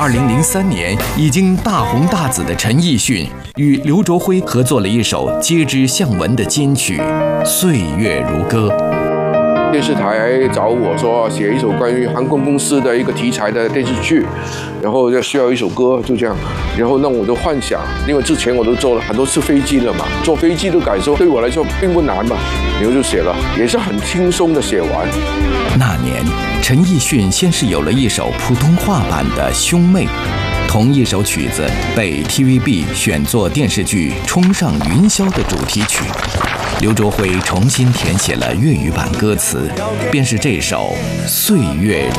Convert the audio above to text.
2003年已经大红大紫的陈奕迅与刘卓辉合作了一首街知巷闻的金曲《岁月如歌》。 电视台找我说写一首关于航空公司的一个题材的电视剧，然后就需要一首歌，就这样。然后让我的幻想，因为之前我都坐了很多次飞机了嘛，坐飞机的感受对我来说并不难嘛，然后就写了，也是很轻松的写完。 那年，陈奕迅先是有了一首普通话版的《兄妹》，同一首曲子被 TVB 选作电视剧《冲上云霄》的主题曲。刘卓辉重新填写了粤语版歌词，便是这首《岁月》。